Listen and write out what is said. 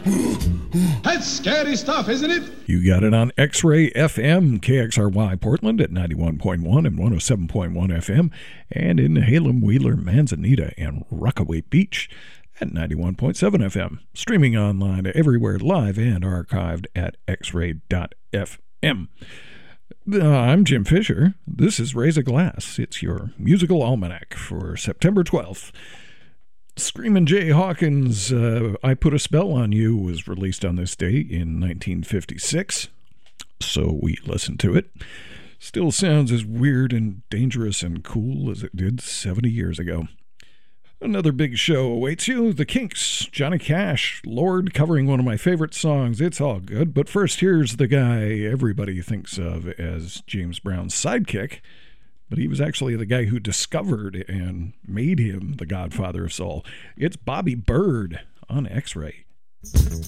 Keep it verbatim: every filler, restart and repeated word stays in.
That's scary stuff, isn't it? You got it on X-Ray F M, K X R Y Portland at ninety-one point one and one oh seven point one F M, and in Halem, Wheeler, Manzanita, and Rockaway Beach at ninety-one point seven F M. Streaming online everywhere, live and archived at x ray dot f m. Uh, I'm Jim Fisher. This is Raise a Glass. It's your musical almanac for September twelfth. Screamin' Jay Hawkins' uh, I Put a Spell on You was released on this day in nineteen fifty-six, so we listened to it. Still sounds as weird and dangerous and cool as it did seventy years ago. Another big show awaits you. The Kinks, Johnny Cash, Lord covering one of my favorite songs, It's All Good. But first, here's the guy everybody thinks of as James Brown's sidekick. But he was actually the guy who discovered and made him the godfather of soul. It's Bobby Byrd on X-Ray.